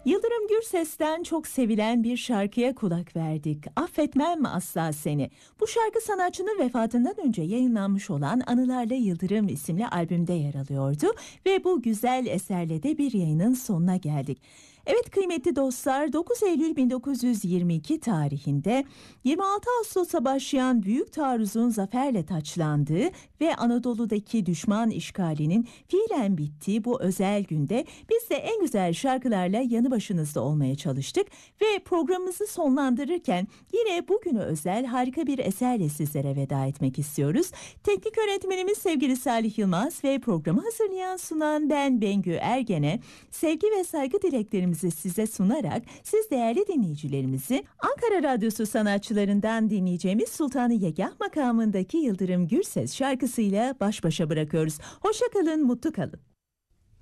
Yıldırım Gürses'ten çok sevilen bir şarkıya kulak verdik. Affetmem asla seni. Bu şarkı sanatçının vefatından önce yayınlanmış olan Anılarla Yıldırım isimli albümde yer alıyordu ve bu güzel eserle de bir yayının sonuna geldik. Evet kıymetli dostlar, 9 Eylül 1922 tarihinde 26 Ağustos'a başlayan Büyük Taarruz'un zaferle taçlandığı ve Anadolu'daki düşman işgalinin fiilen bittiği bu özel günde biz de en güzel şarkılarla yanı başınızda olmaya çalıştık ve programımızı sonlandırırken yine bugüne özel harika bir eserle sizlere veda etmek istiyoruz. Teknik yönetmenimiz sevgili Salih Yılmaz ve programı hazırlayan sunan ben Bengü Ergen'e sevgi ve saygı dileklerimizi size sunarak siz değerli dinleyicilerimizi Ankara Radyosu sanatçılarından dinleyeceğimiz Sultanı Yegah makamındaki Yıldırım Gürses şarkısıyla baş başa bırakıyoruz. Hoşça kalın, mutlu kalın.